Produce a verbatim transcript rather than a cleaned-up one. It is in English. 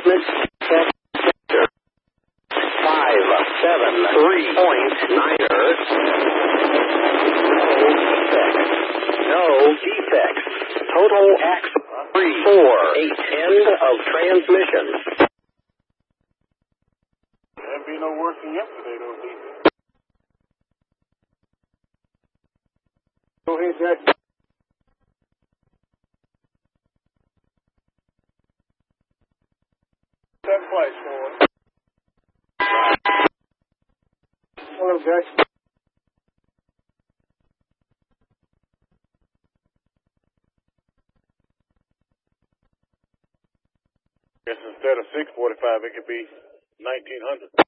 transmission sector. Five, seven, three point niner. No defects. Total axle. Three, four, eight. End of transmission. That'd be no worse than yesterday, though, D. Go ahead, Jack. Seven place for us. Hello, Jack. Guess instead of six forty-five, it could be nineteen hundred.